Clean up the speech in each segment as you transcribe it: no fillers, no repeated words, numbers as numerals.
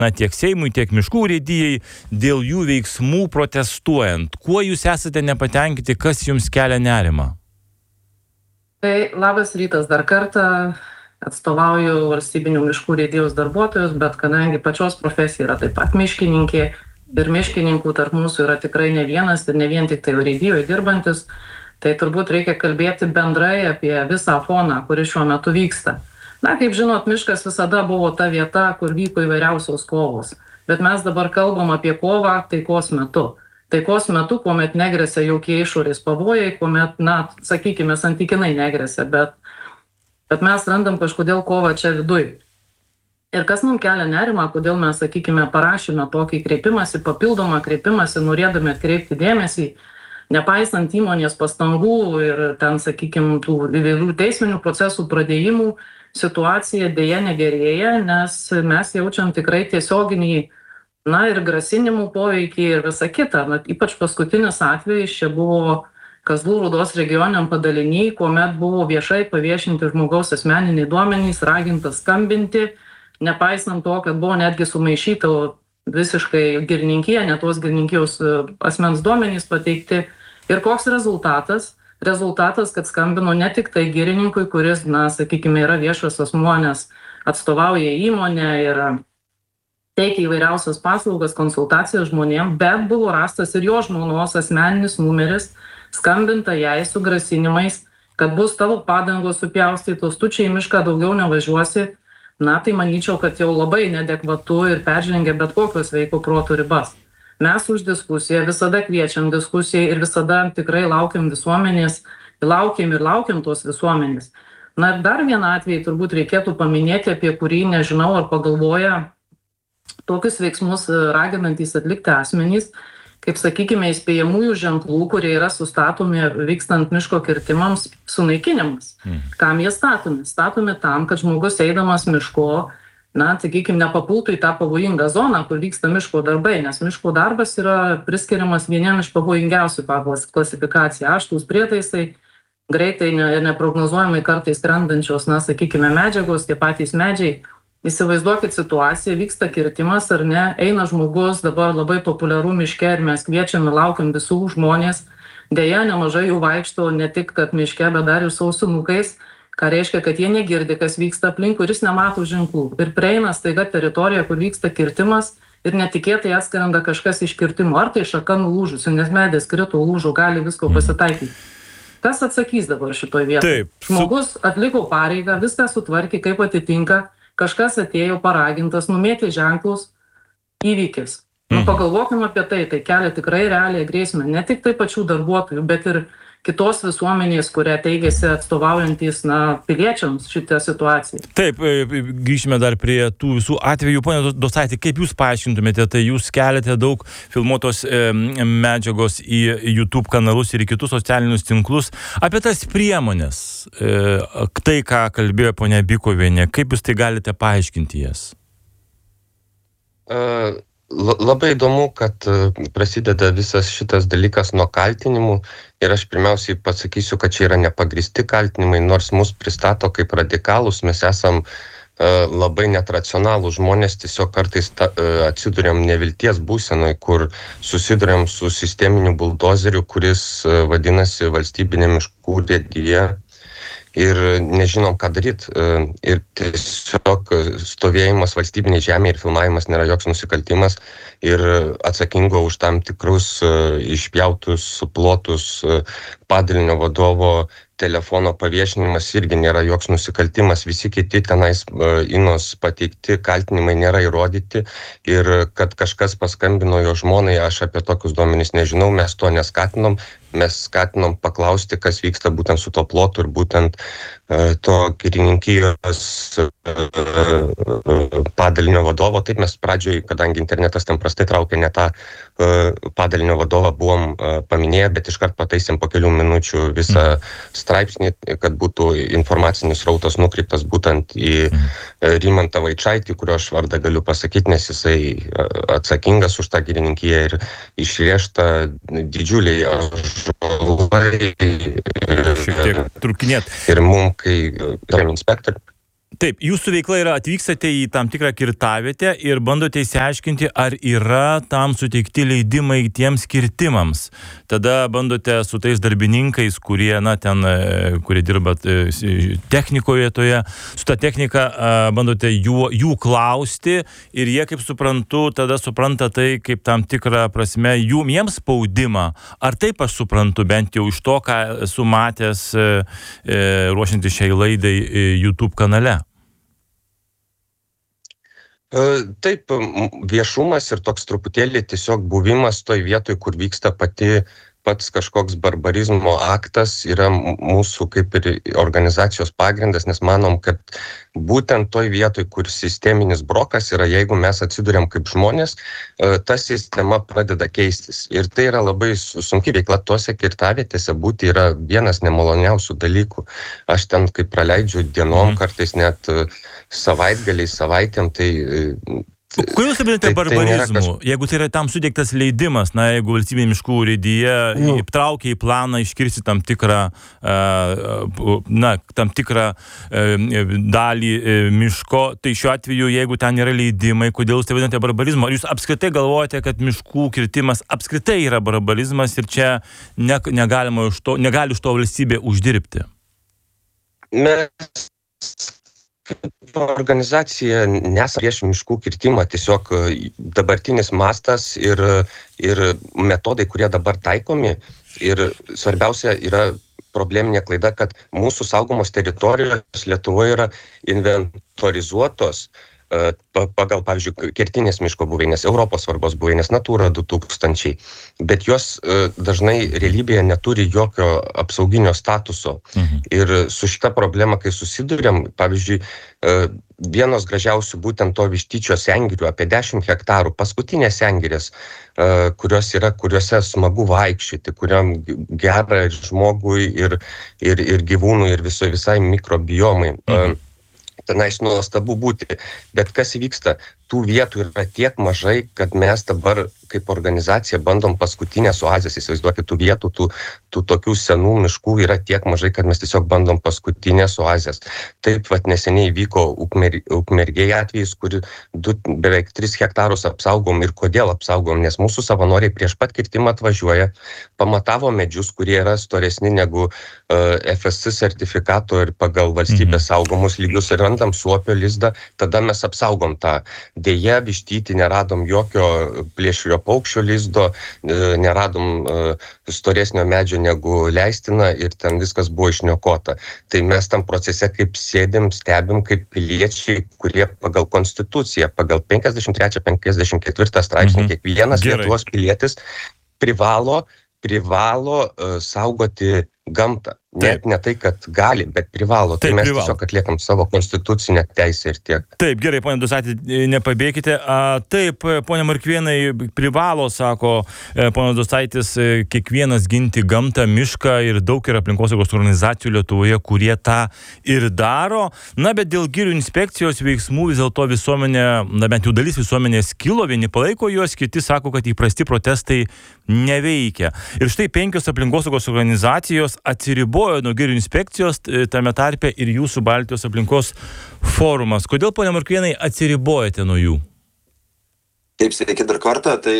tiek Seimui, tiek miškų urėdijai dėl jų veiksmų protestuojant. Kuo jūs esate nepatenkinti, kas jums kelia nerimą? Tai labas rytas dar kartą. Atstovauju valstybinių miškų urėdijos darbuotojus, bet kadangi pačios profesija yra taip pat miškininkė ir miškininkų tarp mūsų yra tikrai ne vienas ir ne vien tik tai urėdijoje dirbantis, tai turbūt reikia kalbėti bendrai apie visą foną, kuris šiuo metu vyksta. Na, kaip žinot, miškas visada buvo ta vieta, kur vyko įvairiausios kovos, bet mes dabar kalbam apie kovą taikos metu. Taikos metu, kuomet negresia jokie išorės pavojai, kuomet, sakykime, santykinai negresia, bet mes randam kažkodėl kovą čia viduj. Ir kas mums kelia nerimą, kodėl mes, sakykime, parašėme tokį kreipimąsi, papildomą kreipimąsi, norėdami atkreipti dėmesį, nepaisant įmonės pastangų ir ten, sakykime, tų įvairių teisminių procesų pradėjimų, situacija dėja negerėja, nes mes jaučiam tikrai tiesioginį, ir grasinimų poveikį ir visa kita. Ypač paskutinis atvejis čia buvo Kazlų Rūdos regioniniam padaliniai, kuomet buvo viešai paviešinti žmogaus asmeniniai duomenys, ragintas skambinti, nepaisant to, kad buvo netgi sumaišyta visiškai girininkija, ne tos girininkijos asmens duomenys pateikti. Ir koks rezultatas? Rezultatas, kad skambino ne tik tai girininkui, kuris, sakykime, yra viešas asmuo, nes atstovauja įmonę ir teikia įvairiausias paslaugas, konsultacijas žmonėm, bet buvo rastas ir jo žmonos asmeninis numeris, skambinta jai su grasinimais, kad bus tavo padangos supjaustytos, tu čia į mišką daugiau nevažiuosi. Tai manyčiau, kad jau labai neadekvatu ir peržengia bet kokios sveiko proto ribas. Mes už diskusiją, visada kviečiam diskusiją ir visada tikrai laukiam visuomenės, laukiam tos visuomenės. Ir dar vieną atvejį turbūt reikėtų paminėti, apie kurį nežinau ar pagalvoja tokius veiksmus raginantys atlikti asmenys, kaip, sakykime, įspėjamųjų ženklų, kurie yra sustatomi vykstant miško kirtimams, sunaikinimas. Kam jie statomi? Statomi tam, kad žmogus eidamas miško, sakykime, nepapultų į tą pavojingą zoną, kur vyksta miško darbai, nes miško darbas yra priskiriamas vieniem iš pavojingiausių pagal klasifikaciją. Aštrūs prietaisai, greitai ir neprognozuojamai kartais skrendančios, sakykime, medžiagos, tie patys medžiai. Įsivaizduokit situaciją, vyksta kirtimas ar ne, eina žmogus, dabar labai populiaru miške ir mes kviečiam ir laukiam visų žmonės. Deja, nemažai jų vaikšto ne tik kad miške, bet dar ir su ausinukais, ką reiškia, kad jie negirdi, kas vyksta aplink, kuris nemato ženklų. Ir prieina staiga teritorija, kur vyksta kirtimas ir netikėtai atskrenda kažkas iš kirtimo. Ar tai šaka nulūžusi, nes medis krito, lūžo, gali visko pasitaikyti. Kas atsakys dabar šitoj vietoje? Žmogus atliko pareigą, viską sutvarkė, kaip atitinka. Kažkas atėjo paragintas, numėtė ženklus, įvykis. Pagalvokime apie tai kelia tikrai realią grėsmę, ne tik tai pačių darbuotojų, bet ir kitos visuomenės, kurią teigiasi atstovaujantis piliečiams šitą situaciją. Taip, grįžime dar prie tų visų atvejų. Pone Dosaitė, kaip jūs paaiškintumėte, tai jūs keliate daug filmuotos medžiagos į YouTube kanalus ir į kitus socialinius tinklus apie tas priemonės, tai, ką kalbėjo ponia Bykovienė, kaip jūs tai galite paaiškinti jas? Labai įdomu, kad prasideda visas šitas dalykas nuo kaltinimų ir aš pirmiausiai pasakysiu, kad čia yra nepagristi kaltinimai, nors mus pristato kaip radikalus, mes esam labai netracionalūs žmonės, tiesiog kartais atsiduriam nevilties būsenoj, kur susiduriam su sisteminiu buldozeriu, kuris vadinasi valstybinė miškų urėdija. Ir nežinom, ką daryti. Ir tiesiog stovėjimas valstybinėj žemėje ir filmavimas nėra joks nusikaltimas. Ir atsakingo už tam tikrus išpjautus plotus padalinio vadovo telefono paviešinimas irgi nėra joks nusikaltimas. Visi kiti tenais Inos pateikti kaltinimai nėra įrodyti. Ir kad kažkas paskambino jo žmonai, aš apie tokius duomenis nežinau, mes to neskatinom. Mes skatinom paklausti, kas vyksta būtent su to plotu ir būtent to girininkijos padalinio vadovo. Taip mes pradžioj, kadangi internetas ten prastai traukė, ne tą padalinio vadovą buvom paminėję, bet iškart pataisėm po kelių minučių visą straipsnį, kad būtų informacinis srautas nukreiptas būtent į Rimantą Vaičaitį, kurio aš vardą galiu pasakyti, nes jisai atsakingas už tą girininkiją ir išrėžta didžiuliai ąžuolai. Šiek tiek trukinėt. Ir mum, kai turėjom inspektorių, Taip, jūsų veikla yra atvykstate į tam tikrą kirtavietę ir bandote įsiaiškinti, ar yra tam suteikti leidimai tiems kirtimams. Tada bandote su tais darbininkais, kurie, kurie dirba technikoje toje, su ta technika bandote jų klausti ir jie, kaip suprantu, tada supranta tai kaip tam tikrą prasme jiems spaudimą. Ar taip aš suprantu, bent jau iš to, ką esu matęs ruošiantis šiai laidai YouTube kanale? Taip, viešumas ir toks truputėlį tiesiog buvimas toj vietoj, kur vyksta pats kažkoks barbarizmo aktas, yra mūsų kaip ir organizacijos pagrindas, nes manom, kad būtent toj vietoj, kur sisteminis brokas yra, jeigu mes atsiduriam kaip žmonės, ta sistema pradeda keistis. Ir tai yra labai sunki veikla, tose kirtavietėse būti yra vienas nemaloniausių dalykų. Aš ten, kai praleidžiu dienom, kartais net savaitgaliais, savaitėm, tai... Kodėl jūs vadinate barbarizmu? Jeigu tai yra tam suteiktas leidimas, jeigu valstybė miškų urėdija įtraukia į planą iškirsti tam tikrą dalį miško, tai šiuo atveju, jeigu ten yra leidimai, kodėl jūs tai vadinate barbarizmu? Ar jūs apskritai galvojate, kad miškų kirtimas apskritai yra barbarizmas ir čia negali iš to valstybė uždirbti? Mes organizacija nesam prieš miškų kirtimą, tiesiog dabartinis mastas ir metodai, kurie dabar taikomi. Ir svarbiausia yra probleminė klaida, kad mūsų saugomos teritorijos Lietuvoje yra inventorizuotos pagal, pavyzdžiui, kertinės miško buveinės, Europos svarbos buveinės, Natura 2000, bet jos dažnai realybėje neturi jokio apsauginio statuso. Ir su šita problema, kai susiduriam, pavyzdžiui, vienos gražiausių būtent to Vištyčio sengirių, apie 10 hektarų, paskutinės sengirės, kuriuose smagu vaikščioti, kuriam gera ir žmogui, ir gyvūnui, ir visai mikrobiomai. Tenais nuostabu būti. Bet kas vyksta? Tų vietų yra tiek mažai, kad mes dabar kaip organizacija bandom paskutinės oazės, įsivaizduokit, tų vietų, tų tokių senų miškų yra tiek mažai, kad mes tiesiog bandom paskutinės oazės. Taip, neseniai vyko Ukmergėje atvejis, kur beveik 3 hektarus apsaugom. Ir kodėl apsaugom? Nes mūsų savanoriai prieš pat kirtimą atvažiuoja, pamatavo medžius, kurie yra storesni negu FSC sertifikato ir pagal valstybės saugomus lygius, ir randam suopio lizdą, tada mes apsaugom tą. Deja, Vištytį neradom jokio plėšrio paukščio lizdo, neradom storesnio medžio negu leistina ir ten viskas buvo išniokota. Tai mes tam procese kaip sėdim, stebim kaip piliečiai, kurie pagal konstituciją, pagal 53-54 straipsnį, kiekvienas Lietuvos pilietis privalo saugoti gamtą. Net ne tai, kad gali, bet privalo. Tai mes tiesiog atliekam savo konstitucinę teisę ir tiek. Taip, gerai, ponia Dusaitė, nepabėkite. Taip, ponia Markvėnai, privalo, sako ponia Dusaitis, kiekvienas ginti gamtą, mišką ir daug yra aplinkosaugos organizacijų Lietuvoje, kurie tą ir daro. Bet dėl girių inspekcijos veiksmų vis dėlto visuomenė, bent jau dalis visuomenės kilo, vieni palaiko juos, kiti sako, kad įprasti protestai neveikia. Ir štai 5 aplinkosaugos organizacijos atsiribojo nuo girių inspekcijos, tame tarpe ir jūsų Baltijos aplinkos forumas. Kodėl, ponia Markvėnai, atsiribojate nuo jų? Taip, sveiki dar kartą. Tai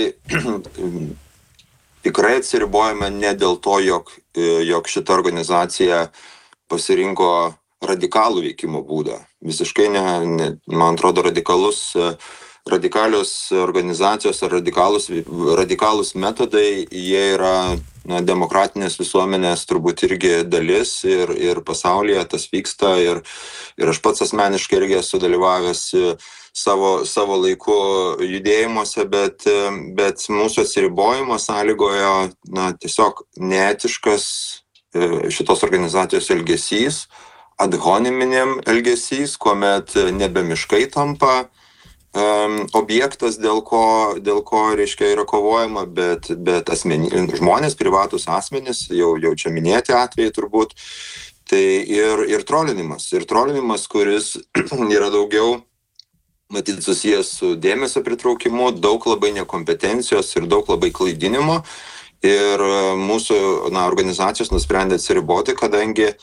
tikrai atsiribojame ne dėl to, jog šita organizacija pasirinko radikalų veikimo būdą. Visiškai man atrodo, radikalios organizacijos ar radikalūs metodai, jie yra demokratinės visuomenės turbūt irgi dalis ir pasaulyje tas vyksta ir aš pats asmeniškai irgi esu dalyvavęs savo laiku judėjimuose, bet mūsų atsiribojimo sąlygojo tiesiog neetiškas šitos organizacijos elgesys, ad hominem elgesys, kuomet nebe miškai tampa objektas, dėl ko reiškia yra kovojama, bet žmonės, privatus asmenys, jau čia minėti atvejai turbūt, tai ir trolinimas. Ir trolinimas, kuris yra daugiau, matyt, susijęs su dėmesio pritraukimu, daug labai nekompetencijos ir daug labai klaidinimo. Ir mūsų organizacijos nusprendė atsiriboti, kadangi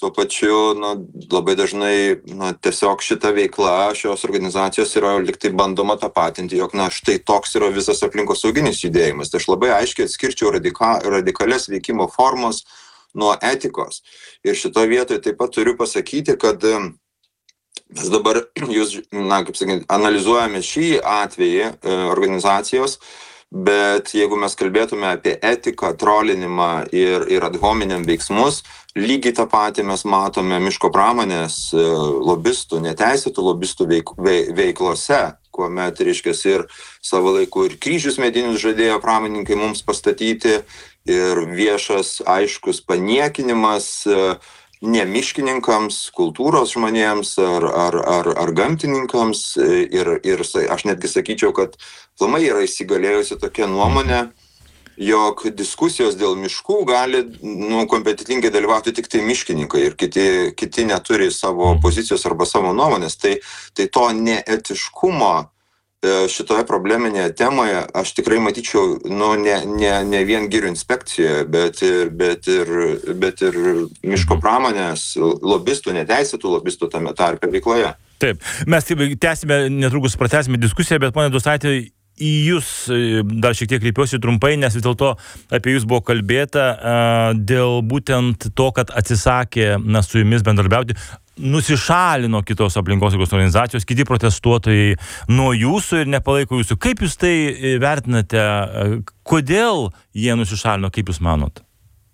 tuo pačiu labai dažnai tiesiog šita veikla šios organizacijos yra liktai bandoma tapatinti, jog štai toks yra visas aplinkosauginis judėjimas. Tai aš labai aiškiai atskirčiau radikalias veikimo formos nuo etikos. Ir šitoje vietoje taip pat turiu pasakyti, kad mes dabar analizuojame šį atvejį organizacijos, bet jeigu mes kalbėtume apie etiką, trolinimą ir ad hominem veiksmus, lygiai tą patį mes matome miško pramonės lobistų, neteisėtų lobistų veiklose, kuomet, reiškias, ir savo laiku ir kryžius medinius žadėjo pramonininkai mums pastatyti, ir viešas aiškus paniekinimas ne miškininkams, kultūros žmonėms ar gamtininkams. Ir aš netgi sakyčiau, kad aplamai yra įsigalėjusi tokia nuomonė, jog diskusijos dėl miškų gali kompetitingai dalyvauti tik tai miškininkai ir kiti neturi savo pozicijos arba savo nuomonės. Tai to neetiškumo šitoje probleminėje temoje aš tikrai matyčiau ne vien girių inspekcijoje, bet ir miško pramonės lobistų, neteisėtų lobistų tame tarpe veikloje. Taip, mes tęsime, netrukus pratęsime diskusiją, bet ponia Dusaitė, į jūs dar šiek tiek kreipiuosi trumpai, nes vis dėlto apie jūs buvo kalbėta dėl būtent to, kad atsisakė su jumis bendradarbiauti, nusišalino kitos aplinkosaugos organizacijos, kiti protestuotojai nuo jūsų ir nepalaiko jūsų. Kaip jūs tai vertinate? Kodėl jie nusišalino, kaip jūs manot?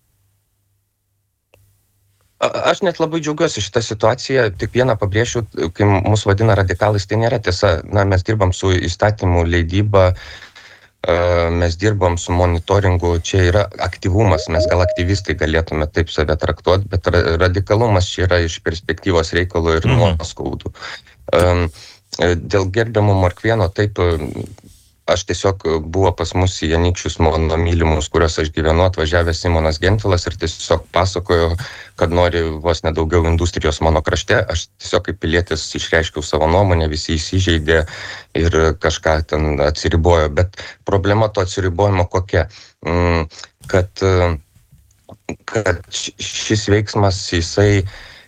Aš net labai džiaugiuosi šitą situaciją, tik vieną pabrėšiu, kai mus vadina radikalais, tai nėra tiesa. Mes dirbam su įstatymų leidyba, mes dirbam su monitoringu, čia yra aktyvumas, mes gal aktyvistai galėtume taip save traktuoti, bet radikalumas čia yra iš perspektyvos reikalo ir nuoskaudų. Dėl gerbiamo Morkvėno, taip, aš tiesiog buvo pas mus į Anykščius mano mylimus, kurios aš gyvenu, atvažiavęs Simonas Gentvilas ir tiesiog pasakojo, kad nori vos nedaugiau industrijos mano krašte. Aš tiesiog kaip pilietis išreiškiau savo nuomonę, visi įsižeidė ir kažką ten atsiribojo. Bet problema to atsiribojimo kokia? Kad šis veiksmas, jisai,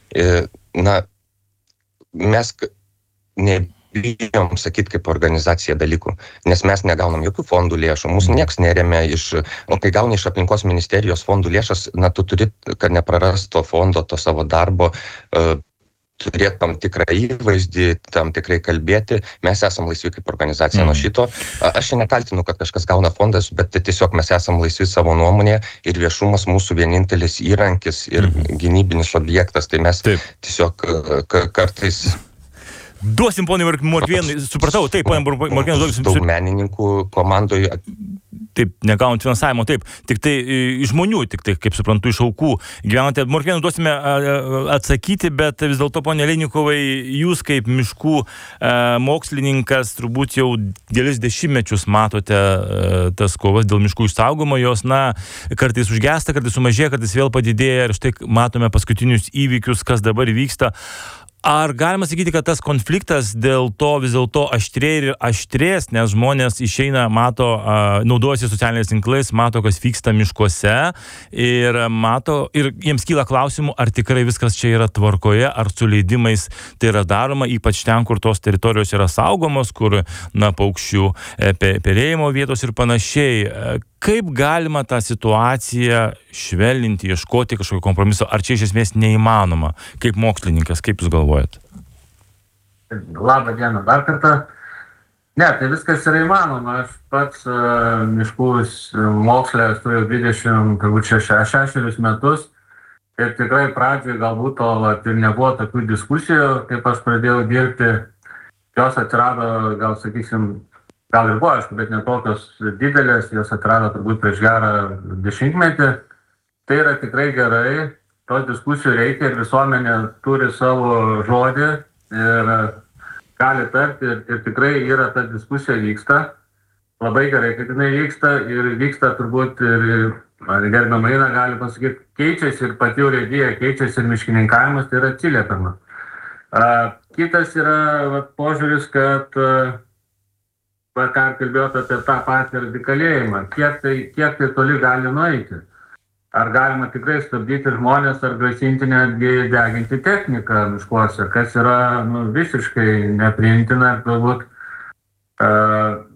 mes bijom sakyti kaip organizacija dalykų, nes mes negaunam jokių fondų lėšų, mūsų nieks neremia o kai gauni iš aplinkos ministerijos fondų lėšas, tu turi, kad neprarast to fondo, to savo darbo, turėti tam tikrą įvaizdį, tam tikrai kalbėti. Mes esam laisvi kaip organizacija nuo šito. Aš nekaltinu, kad kažkas gauna fondas, bet tiesiog mes esam laisvi savo nuomonėje ir viešumas mūsų vienintelis įrankis ir gynybinis objektas. Tai mes tiesiog kartais... Duosim ponui Morkvėnui, supratau, taip, ponui Morkvėnui duosim... Daug menininkų komandoje... Taip, negaunant finansavimo, taip, tik tai iš žmonių, tik tai, kaip suprantu, iš aukų gyvenate. Morkvėnui duosime atsakyti, bet vis dėlto, ponė Leinikovai, jūs kaip miškų mokslininkas turbūt jau kelis dešimtmečius matote tas kovas dėl miškų išsaugomo, jos, kartais užgesta, kartais sumažėja, kartais vėl padidėja ir štai matome paskutinius įvykius, kas dabar vyksta. Ar galima sakyti, kad tas konfliktas dėl to vis dėlto aštrėja ir aštrės, nes žmonės išeina, mato, naudojasi socialiniais tinklais, mato, kas vyksta miškuose ir jiems kyla klausimų, ar tikrai viskas čia yra tvarkoje, ar su leidimais tai yra daroma, ypač ten, kur tos teritorijos yra saugomos, kur, paukščių perėjimo vietos ir panašiai. Kaip galima tą situaciją švelninti, ieškoti kažkokio kompromiso? Ar čia iš esmės neįmanoma? Kaip mokslininkas, kaip jūs galvojat? Labą dieną dar kartą. Ne, tai viskas yra įmanoma. Aš pats miškų mokslę esu jau 26 metus. Ir tikrai pradžioje galbūt ir nebuvo tokių diskusijų, kaip aš pradėjau dirbti. Jos atsirado, gal sakysim, gal ir buvo, aišku, bet ne tokios didelės, jos atrado turbūt prieš gerą dešimtmetį. Tai yra tikrai gerai, tos diskusijų reikia ir visuomenė turi savo žodį ir gali tarti ir tikrai yra ta diskusija vyksta. Labai gerai, kad jinai vyksta ir vyksta turbūt ir gerbiama Ina gali pasakyti, keičiasi ir pati urėdija, keičiasi ir miškininkavimas, tai yra atsiliepiama. Kitas yra požiūris, kad ką kalbėjote apie tą patį radikalėjimą, kiek tai toli gali nueiti. ar galima tikrai stabdyti žmonės, ar grasinti netgi deginti techniką miškuose, kas yra visiškai nepriimtina ir galbūt